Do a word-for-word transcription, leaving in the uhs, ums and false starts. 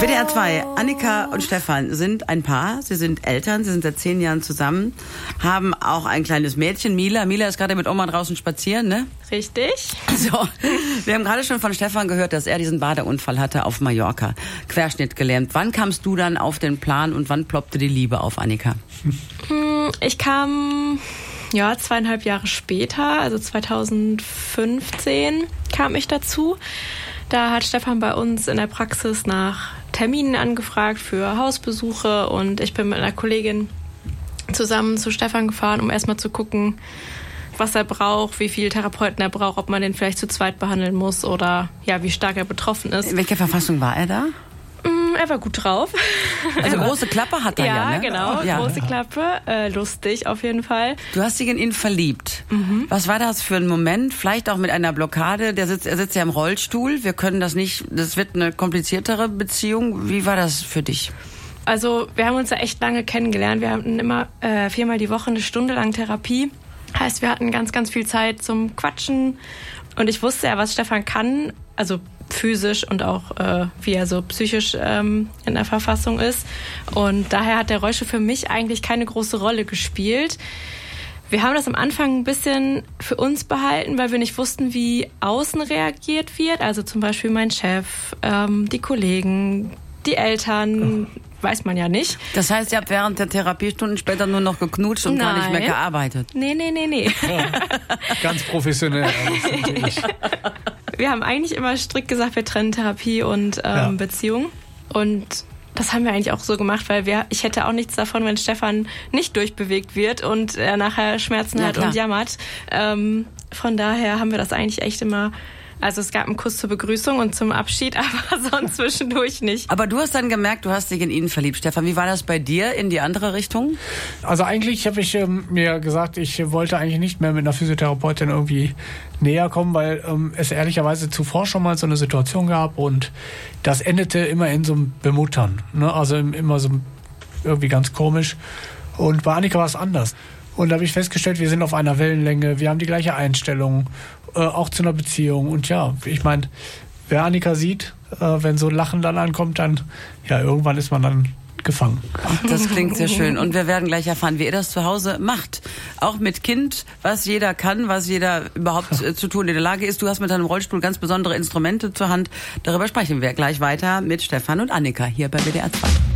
W D R zwei, Annika und Stefan sind ein Paar. Sie sind Eltern, sie sind seit zehn Jahren zusammen, haben auch ein kleines Mädchen, Mila. Mila ist gerade mit Oma draußen spazieren, ne? Richtig. So, wir haben gerade schon von Stefan gehört, dass er diesen Badeunfall hatte auf Mallorca, querschnittgelähmt. Wann kamst du dann auf den Plan und wann ploppte die Liebe auf, Annika? Ich kam... Ja, zweieinhalb Jahre später, also zweitausendfünfzehn, kam ich dazu. Da hat Stefan bei uns in der Praxis nach Terminen angefragt für Hausbesuche und ich bin mit einer Kollegin zusammen zu Stefan gefahren, um erstmal zu gucken, was er braucht, wie viele Therapeuten er braucht, ob man den vielleicht zu zweit behandeln muss oder ja, wie stark er betroffen ist. In welcher Verfassung war er da? Er war gut drauf. Also große Klappe hat er ja, ja, ne? Genau, ja, große Klappe. Äh, lustig auf jeden Fall. Du hast dich in ihn verliebt. Mhm. Was war das für ein Moment? Vielleicht auch mit einer Blockade. Der sitzt, er sitzt ja im Rollstuhl. Wir können das nicht, das wird eine kompliziertere Beziehung. Wie war das für dich? Also wir haben uns ja echt lange kennengelernt. Wir hatten immer äh, viermal die Woche eine Stunde lang Therapie. Heißt, wir hatten ganz, ganz viel Zeit zum Quatschen. Und ich wusste ja, was Stefan kann. Also physisch und auch äh, wie er so psychisch ähm, in der Verfassung ist. Und daher hat der Rollstuhl für mich eigentlich keine große Rolle gespielt. Wir haben das am Anfang ein bisschen für uns behalten, weil wir nicht wussten, wie außen reagiert wird. Also zum Beispiel mein Chef, ähm, die Kollegen, die Eltern, weiß man ja nicht. Das heißt, ihr habt während der Therapiestunden später nur noch geknutscht und Nein. gar nicht mehr gearbeitet? Nee, nee, nee, nee. Ja, ganz professionell. Wir haben eigentlich immer strikt gesagt, wir trennen Therapie und ähm, ja. Beziehung. Und das haben wir eigentlich auch so gemacht, weil wir, ich hätte auch nichts davon, wenn Stefan nicht durchbewegt wird und er nachher Schmerzen ja, hat klar. und jammert. Ähm, von daher haben wir das eigentlich echt immer... Also es gab einen Kuss zur Begrüßung und zum Abschied, aber sonst zwischendurch nicht. Aber du hast dann gemerkt, du hast dich in ihn verliebt. Stefan, wie war das bei dir in die andere Richtung? Also eigentlich habe ich ähm, mir gesagt, ich wollte eigentlich nicht mehr mit einer Physiotherapeutin irgendwie näher kommen, weil ähm, es ehrlicherweise zuvor schon mal so eine Situation gab und das endete immer in so einem Bemuttern. Ne? Also immer so irgendwie ganz komisch. Und bei Annika war es anders. Und da habe ich festgestellt, wir sind auf einer Wellenlänge, wir haben die gleiche Einstellung, äh, auch zu einer Beziehung. Und ja, ich meine, wer Annika sieht, äh, wenn so ein Lachen dann ankommt, dann, ja, irgendwann ist man dann gefangen. Das klingt sehr schön. Und wir werden gleich erfahren, wie ihr das zu Hause macht. Auch mit Kind, was jeder kann, was jeder überhaupt äh, zu tun in der Lage ist. Du hast mit deinem Rollstuhl ganz besondere Instrumente zur Hand. Darüber sprechen wir gleich weiter mit Stefan und Annika hier bei W D R zwei.